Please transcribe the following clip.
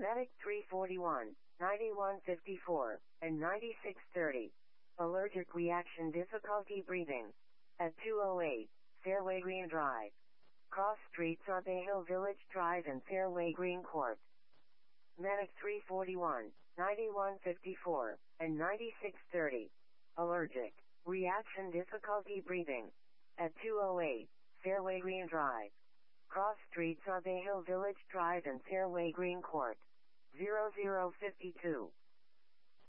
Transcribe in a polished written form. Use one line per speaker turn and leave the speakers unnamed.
Medic 341, 9154, and 9630. Allergic reaction difficulty breathing. At 208, Fairway Green Drive. Cross streets are Bay Hill Village Drive and Fairway Green Court. Medic 341, 9154, and 9630. Allergic reaction difficulty breathing. At 208, Fairway Green Drive. Cross streets are Bay Hill Village Drive and Fairway Green Court. 0052.